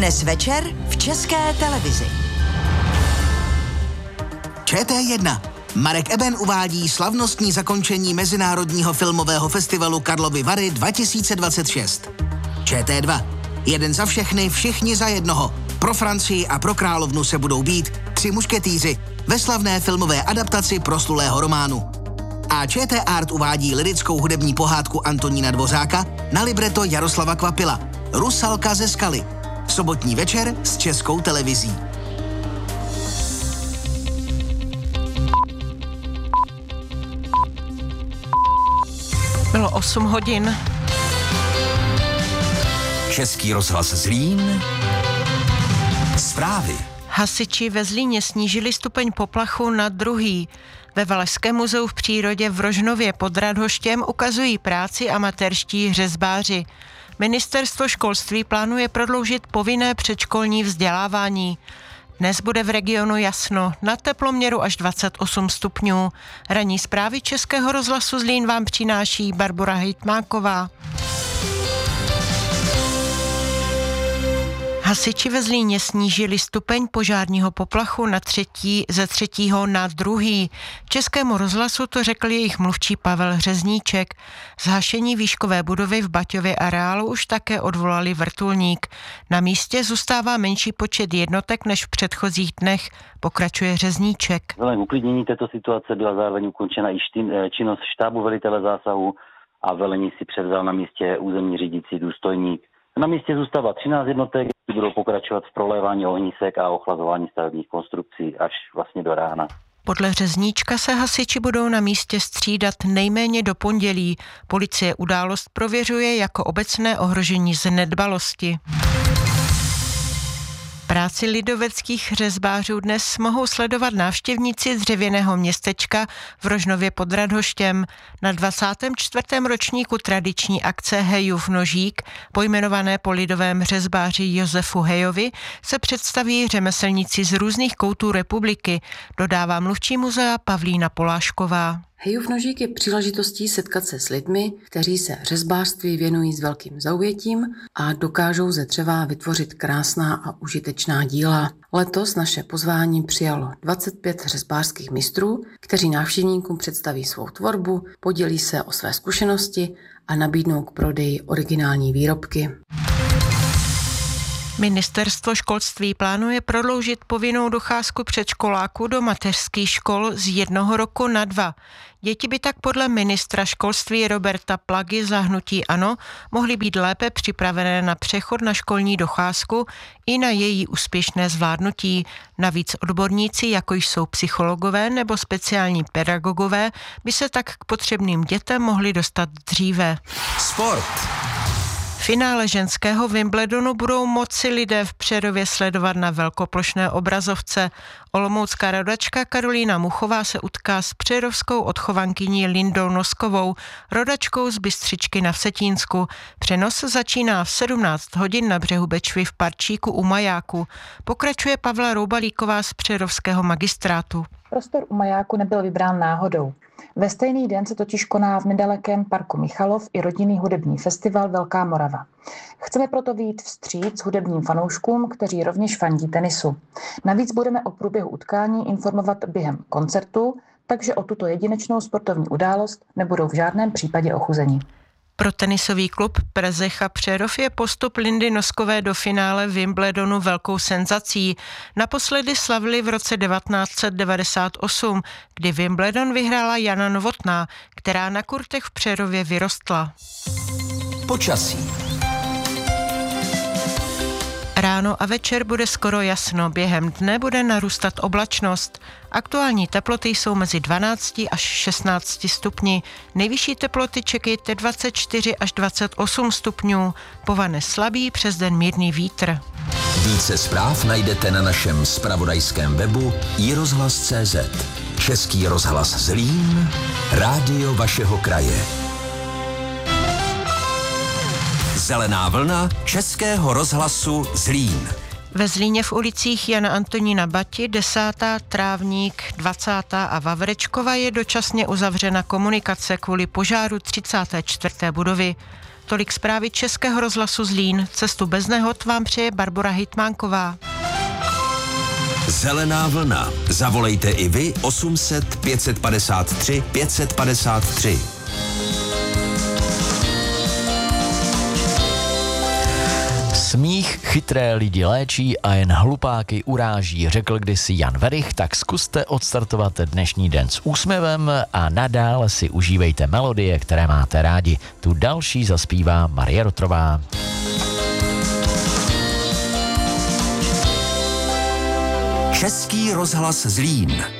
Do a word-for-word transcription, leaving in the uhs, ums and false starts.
Dnes večer v České televizi. Č T jedna. Marek Eben uvádí slavnostní zakončení Mezinárodního filmového festivalu Karlovy Vary dva tisíce dvacet šest. Č T dva. Jeden za všechny, všichni za jednoho. Pro Francii a pro královnu se budou bít Tři mušketýři ve slavné filmové adaptaci proslulého románu. A Č T Art uvádí lyrickou hudební pohádku Antonína Dvořáka na libreto Jaroslava Kvapila. Rusalka ze skaly. Sobotní večer s Českou televizí. Bylo osm hodin. Český rozhlas Zlín. Zprávy. Hasiči ve Zlíně snížili stupeň poplachu na druhý. Ve Valašském muzeu v přírodě v Rožnově pod Radhoštěm ukazují práci amatérští řezbáři. Ministerstvo školství plánuje prodloužit povinné předškolní vzdělávání. Dnes bude v regionu jasno, na teploměru až dvacet osm stupňů. Ranní zprávy Českého rozhlasu Zlín vám přináší Barbora Hejtmáková. Hasiči ve Zlíně snížili stupeň požárního poplachu na třetí, ze třetího na druhý. Českému rozhlasu to řekl jejich mluvčí Pavel Řezníček. Zhašení výškové budovy v Baťově areálu už také odvolali vrtulník. Na místě zůstává menší počet jednotek než v předchozích dnech, pokračuje Řezníček. Vzhledem k uklidnění této situace byla zároveň ukončena i činnost štábu velitele zásahu a velení si převzal na místě územní řídící důstojník. Na místě zůstává třináct jednotek, které budou pokračovat v prolévání ohnisek a ochlazování stavebních konstrukcí až vlastně do rána. Podle Řezníčka se hasiči budou na místě střídat nejméně do pondělí. Policie událost prověřuje jako obecné ohrožení z nedbalosti. Práci lidoveckých řezbářů dnes mohou sledovat návštěvníci dřevěného městečka v Rožnově pod Radhoštěm. Na dvacátém čtvrtém ročníku tradiční akce Hejův nožík, pojmenované po lidovém řezbáři Josefu Hejovi, se představí řemeslníci z různých koutů republiky, dodává mluvčí muzea Pavlína Polášková. Hejův nožík je příležitostí setkat se s lidmi, kteří se řezbářství věnují s velkým zaujetím a dokážou ze dřeva vytvořit krásná a užitečná díla. Letos naše pozvání přijalo dvacet pět řezbářských mistrů, kteří návštěvníkům představí svou tvorbu, podělí se o své zkušenosti a nabídnou k prodeji originální výrobky. Ministerstvo školství plánuje prodloužit povinnou docházku předškoláků do mateřských škol z jednoho roku na dva. Děti by tak podle ministra školství Roberta Plagy za hnutí ANO mohly být lépe připravené na přechod na školní docházku i na její úspěšné zvládnutí. Navíc odborníci, jako jsou psychologové nebo speciální pedagogové, by se tak k potřebným dětem mohli dostat dříve. Sport. Finále ženského Wimbledonu budou moci lidé v Přerově sledovat na velkoplošné obrazovce. Olomoucká rodačka Karolína Muchová se utká s přerovskou odchovankyní Lindou Noskovou, rodačkou z Bystřičky na Vsetínsku. Přenos začíná v sedmnáct hodin na břehu Bečvy v parčíku u Majáku. Pokračuje Pavla Roubalíková z Přerovského magistrátu. Prostor u Majáku nebyl vybrán náhodou. Ve stejný den se totiž koná v nedalekém parku Michalov i rodinný hudební festival Velká Morava. Chceme proto vyjít vstříc hudebním fanouškům, kteří rovněž fandí tenisu. Navíc budeme o průběhu utkání informovat během koncertu, takže o tuto jedinečnou sportovní událost nebudou v žádném případě ochuzení. Pro tenisový klub Prezecha Přerov je postup Lindy Noskové do finále Wimbledonu velkou senzací. Naposledy slavili v roce devatenáct set devadesát osm, kdy Wimbledon vyhrála Jana Novotná, která na kurtech v Přerově vyrostla. Počasí. Ráno a večer bude skoro jasno, během dne bude narůstat oblačnost. Aktuální teploty jsou mezi dvanácti až šestnácti stupni. Nejvyšší teploty čekejte dvacet čtyři až dvacet osm stupňů. Povane slabý, přes den mírný vítr. Více zpráv najdete na našem zpravodajském webu i rozhlas tečka cé zet. Český rozhlas Zlín, rádio vašeho kraje. Zelená vlna Českého rozhlasu Zlín. Ve Zlíně v ulicích Jana Antonína Bati, desátá, Trávník, dvacátá a Vavrečkova je dočasně uzavřena komunikace kvůli požáru třicáté čtvrté budovy. Tolik zprávy Českého rozhlasu Zlín. Cestu bez nehod vám přeje Barbora Hitmánková. Zelená vlna. Zavolejte i vy osm set pět padesát tři pět padesát tři. Smích chytré lidi léčí a jen hlupáky uráží, řekl kdysi Jan Werich, tak zkuste odstartovat dnešní den s úsměvem a nadále si užívejte melodie, které máte rádi. Tu další zaspívá Marie Rotrová. Český rozhlas Zlín.